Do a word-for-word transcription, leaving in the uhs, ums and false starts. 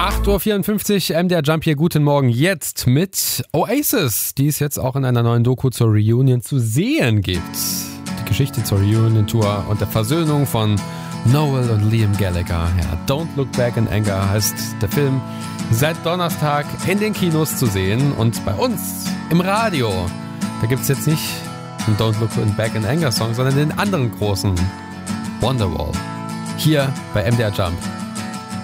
acht Uhr vierundfünfzig, M D R Jump hier, guten Morgen jetzt mit Oasis, die es jetzt auch in einer neuen Doku zur Reunion zu sehen gibt. Die Geschichte zur Reunion-Tour und der Versöhnung von Noel und Liam Gallagher. Ja, Don't Look Back in Anger heißt der Film, seit Donnerstag in den Kinos zu sehen und bei uns im Radio. Da gibt es jetzt nicht einen Don't Look Back in Anger Song, sondern den anderen großen Wonderwall. Hier bei M D R Jump.